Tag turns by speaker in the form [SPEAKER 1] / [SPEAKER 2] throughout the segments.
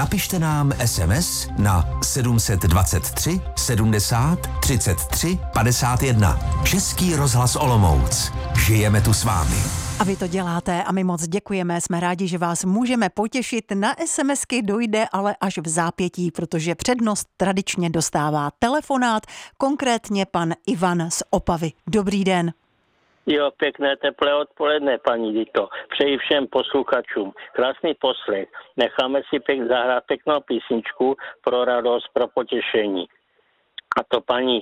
[SPEAKER 1] napište nám SMS na 723 70 33 51. Český rozhlas Olomouc. Žijeme tu s vámi.
[SPEAKER 2] A vy to děláte a my moc děkujeme. Jsme rádi, že vás můžeme potěšit. Na SMSky dojde ale až v zápětí, protože přednost tradičně dostává telefonát, konkrétně pan Ivan z Opavy. Dobrý den.
[SPEAKER 3] Jo, pěkné teplé odpoledne, paní Dito. Přeji všem posluchačům. Krásný poslech. Necháme si zahrát pěknou písničku pro radost, pro potěšení. A to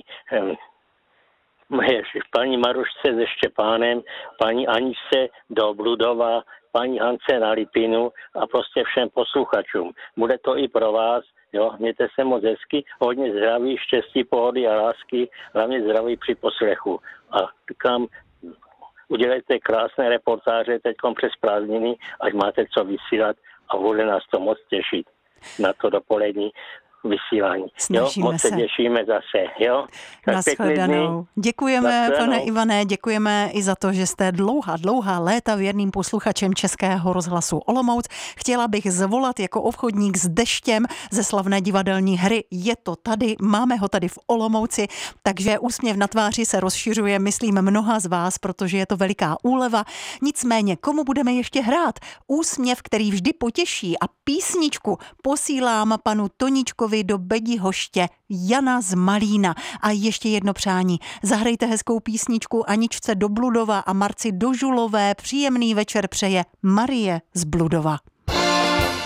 [SPEAKER 3] paní Marušce se Štěpánem, paní Aničce do Bludova, paní Hance na Lipinu a prostě všem posluchačům. Bude to i pro vás, jo, mějte se moc hezky, hodně zdraví, štěstí, pohody a lásky, hlavně zdraví při poslechu. A říkám, udělejte krásné reportáže teďkom přes prázdniny, ať máte co vysílat a bude nás to moc těšit na to dopolední vysílání. Moc se těšíme zase. Jo?
[SPEAKER 2] Nashledanou. Děkujeme, pane Ivane, děkujeme i za to, že jste dlouhá léta věrným posluchačem Českého rozhlasu Olomouc. Chtěla bych zvolat jako obchodník s deštěm ze slavné divadelní hry Je to tady, máme ho tady v Olomouci, takže úsměv na tváři se rozšiřuje, myslím, mnoha z vás, protože je to veliká úleva. Nicméně, komu budeme ještě hrát? Úsměv, který vždy potěší, a písničku posílám panu Toníčkovi do Bedihoště, Jana z Malína. A ještě jedno přání. Zahrajte hezkou písničku Aničce do Bludova a Marci do Žulové. Příjemný večer přeje Marie z Bludova.